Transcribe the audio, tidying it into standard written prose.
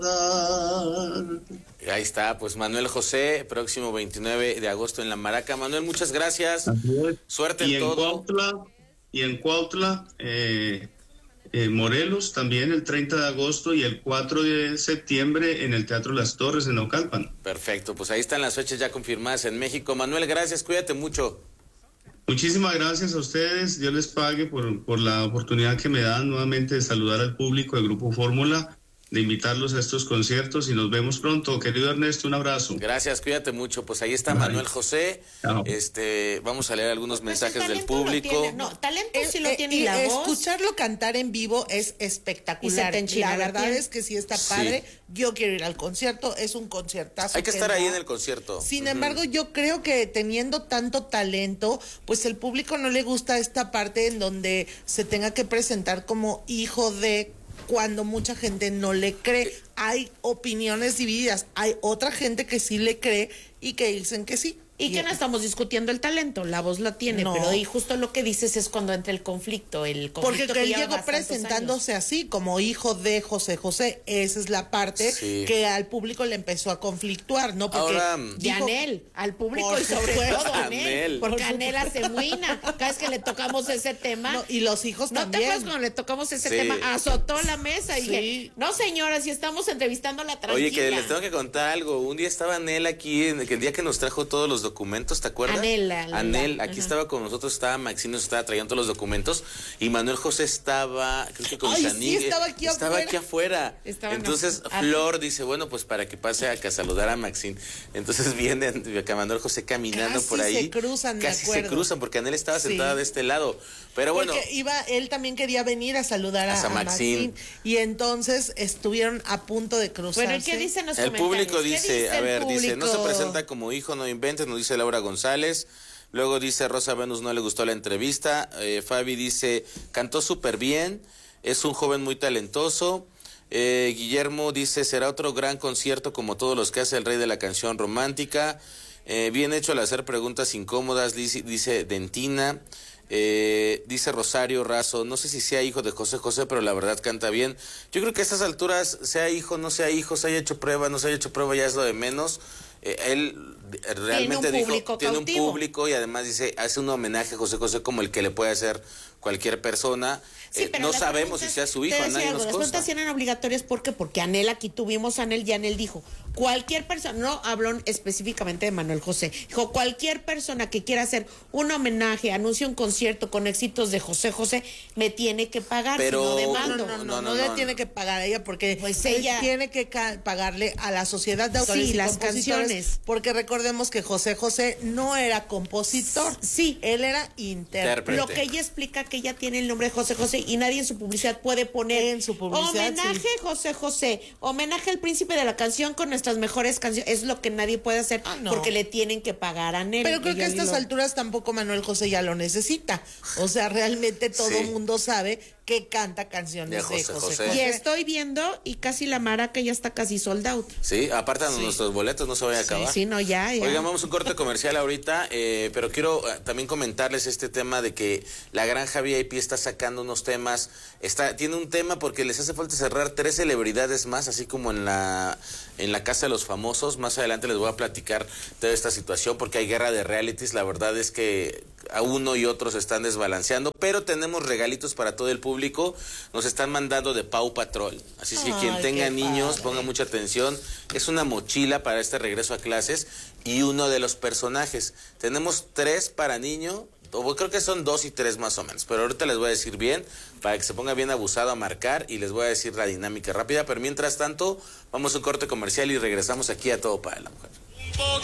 Ahí está, pues Manuel José, próximo 29 de agosto en La Maraca. Manuel, muchas gracias. Suerte en todo. Y en Cuautla, Morelos, también el 30 de agosto y el 4 de septiembre en el Teatro Las Torres en Naucalpan. Perfecto, pues ahí están las fechas ya confirmadas en México. Manuel, gracias, cuídate mucho. Muchísimas gracias a ustedes, Dios les pague por la oportunidad que me dan nuevamente de saludar al público del Grupo Fórmula, de invitarlos a estos conciertos y nos vemos pronto. Querido Ernesto, un abrazo. Gracias, cuídate mucho. Pues ahí está Manuel José. Chao. Vamos a leer algunos mensajes del público. Talento sí lo tiene y la voz. Escucharlo cantar en vivo es espectacular. La verdad es que sí está padre. Sí. Yo quiero ir al concierto, es un conciertazo. Hay que estar ahí en el concierto. Sin embargo, yo creo que teniendo tanto talento, pues el público no le gusta esta parte en donde se tenga que presentar como hijo de, cuando mucha gente no le cree. Hay opiniones divididas, hay otra gente que sí le cree y que dicen que sí. Y que no estamos discutiendo el talento, la voz la tiene, no. Pero y justo lo que dices es cuando entra el conflicto porque que él llegó presentándose así, como hijo de José José, esa es la parte que al público le empezó a conflictuar, ¿no? Porque ahora, y Anel, al público y sobre todo Anel, porque Anel hace muina, cada vez que le tocamos ese tema. No, y los hijos también. ¿No te acuerdas cuando le tocamos ese tema? Azotó la mesa y dije, no señora, si estamos entrevistando a la tranquila. Oye, que les tengo que contar algo, un día estaba Anel aquí, el día que nos trajo todos los documentos, ¿te acuerdas? Anel, aquí estaba con nosotros, estaba Maxine, nos estaba trayendo todos los documentos y Manuel José estaba, creo que con Shani, estaba aquí afuera. Entonces Flor dice, bueno, pues para que pase a saludar a Maxine. Entonces viene acá Manuel José caminando casi por ahí. Casi se cruzan porque Anel estaba sentada de este lado. Pero bueno. Porque él también quería venir a saludar a Maxine. Y entonces estuvieron a punto de cruzarse. Bueno, ¿y qué dicen los comentarios? El público dice, dice, no se presenta como hijo, no inventes, nos dice Laura González. Luego dice Rosa Venus, no le gustó la entrevista. Fabi dice, cantó súper bien, es un joven muy talentoso. Guillermo dice, será otro gran concierto como todos los que hace el rey de la canción romántica. Bien hecho al hacer preguntas incómodas, dice Dentina. Dice Rosario Razo, no sé si sea hijo de José José, pero la verdad canta bien. Yo creo que a estas alturas, sea hijo, no sea hijo, se haya hecho prueba, no se haya hecho prueba, ya es lo de menos. Él realmente dijo, tiene un público y además dice, hace un homenaje a José José como el que le puede hacer cualquier persona. Sí, no sabemos si sea su hijo, a nadie nos consta. Las preguntas eran obligatorias, ¿por qué? Porque Anel, aquí tuvimos a Anel y Anel dijo, cualquier persona, no habló específicamente de Manuel José, dijo, cualquier persona que quiera hacer un homenaje, anuncie un concierto con éxitos de José José, me tiene que pagar, pero si no demando. No le tiene que pagar a ella, porque pues ella tiene que pagarle a la sociedad de autores y las canciones. Porque recordemos que José José no era compositor, él era intérprete. Lo que ella explica que ella tiene el nombre de José José y nadie en su publicidad puede poner en su publicidad, homenaje José José, homenaje al príncipe de la canción con nuestras mejores canciones, es lo que nadie puede hacer porque le tienen que pagar a Anel. Pero creo que a estas alturas tampoco Manuel José ya lo necesita, o sea, realmente todo el mundo sabe que canta canciones de José José. Y estoy viendo y casi la Maraca ya está casi sold out. Sí, apartan nuestros boletos, no se vaya a acabar. Sí, no, ya. Oigan, vamos a un corte comercial ahorita, pero quiero también comentarles este tema de que la Granja VIP está sacando unos temas, tiene un tema porque les hace falta cerrar 3 celebridades más, así como en la Casa de los Famosos. Más adelante les voy a platicar toda esta situación porque hay guerra de realities, la verdad es que a uno y otros están desbalanceando, pero tenemos regalitos para todo el público, nos están mandando de Paw Patrol, así que quien tenga niños, ponga mucha atención, es una mochila para este regreso a clases y uno de los personajes, tenemos 3 para niño, o creo que son 2 y 3 más o menos, pero ahorita les voy a decir bien, para que se ponga bien abusado a marcar y les voy a decir la dinámica rápida, pero mientras tanto, vamos a un corte comercial y regresamos aquí a Todo para la Mujer.